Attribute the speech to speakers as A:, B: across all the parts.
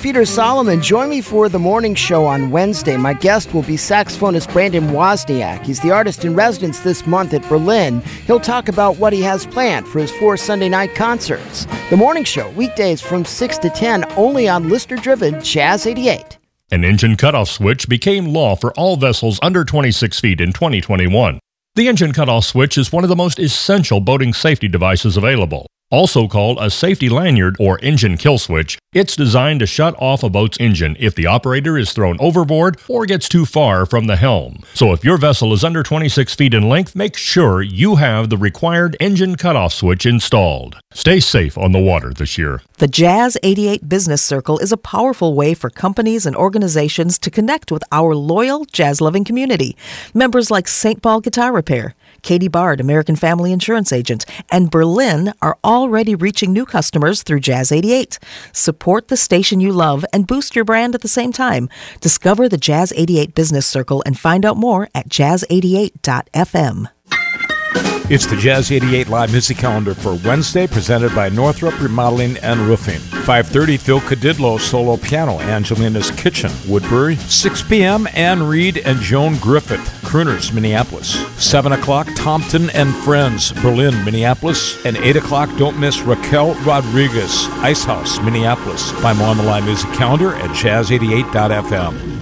A: Peter Solomon. Join me for the morning show on Wednesday. My guest will be saxophonist Brandon Wozniak. He's the artist in residence this month at Berlin. He'll talk about what he has planned for his 4 Sunday night concerts. The morning show, weekdays from 6 to 10, only on listener-driven Jazz 88.
B: An engine cutoff switch became law for all vessels under 26 feet in 2021. The engine cutoff switch is one of the most essential boating safety devices available. Also called a safety lanyard or engine kill switch, it's designed to shut off a boat's engine if the operator is thrown overboard or gets too far from the helm. So if your vessel is under 26 feet in length, make sure you have the required engine cutoff switch installed. Stay safe on the water this year.
C: The Jazz 88 Business Circle is a powerful way for companies and organizations to connect with our loyal jazz-loving community. Members like St. Paul Guitar Repair, Katie Bard, American Family Insurance Agent, and Berlin are already reaching new customers through Jazz 88. Support the station you love and boost your brand at the same time. Discover the Jazz 88 Business Circle and find out more at jazz88.fm.
D: It's the Jazz 88 live music calendar for Wednesday, presented by Northrop Remodeling and Roofing. 5:30, Phil Cadidlo, solo piano, Angelina's Kitchen, Woodbury. 6 p.m., Ann Reed and Joan Griffith, Crooners, Minneapolis. 7 o'clock, Thompson and Friends, Berlin, Minneapolis. And 8 o'clock, don't miss Raquel Rodriguez, Ice House, Minneapolis. Find more on the live music calendar at jazz88.fm.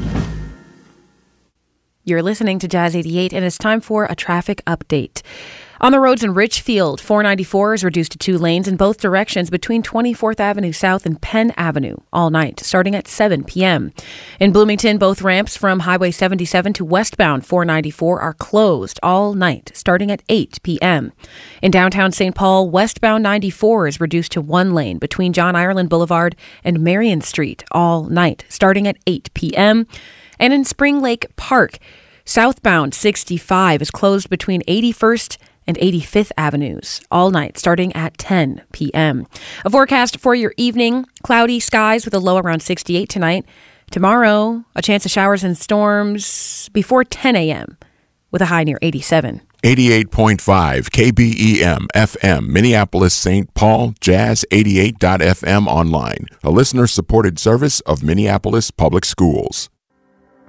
E: You're listening to Jazz 88, and it's time for a traffic update. On the roads in Richfield, 494 is reduced to 2 lanes in both directions between 24th Avenue South and Penn Avenue all night, starting at 7 p.m. In Bloomington, both ramps from Highway 77 to westbound 494 are closed all night, starting at 8 p.m. In downtown St. Paul, westbound 94 is reduced to 1 lane between John Ireland Boulevard and Marion Street all night, starting at 8 p.m. And in Spring Lake Park, southbound 65 is closed between 81st and 85th Avenues all night, starting at 10 p.m. A forecast for your evening: cloudy skies with a low around 68 tonight. Tomorrow, a chance of showers and storms before 10 a.m. with a high near 87.
F: 88.5 KBEM FM, Minneapolis, St. Paul, Jazz88.fm online, a listener-supported service of Minneapolis Public Schools.